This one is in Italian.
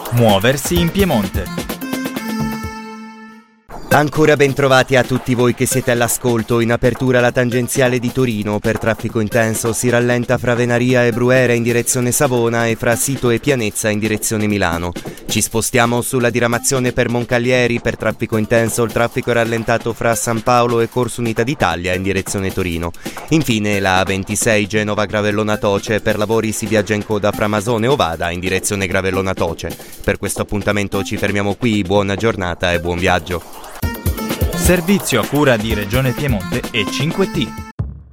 Muoversi in Piemonte. Ancora ben trovati a tutti voi che siete all'ascolto. In apertura la tangenziale di Torino. Per traffico intenso si rallenta fra Venaria e Brunera in direzione Savona e fra Sito e Pianezza in direzione Milano. Ci spostiamo sulla diramazione per Moncalieri. Per traffico intenso il traffico è rallentato fra San Paolo e Corso Unità d'Italia in direzione Torino. Infine la A26 Genova-Gravellona Toce. Per lavori si viaggia in coda fra Masone e Ovada in direzione Gravellona Toce. Per questo appuntamento ci fermiamo qui. Buona giornata e buon viaggio. Servizio a cura di Regione Piemonte e 5T.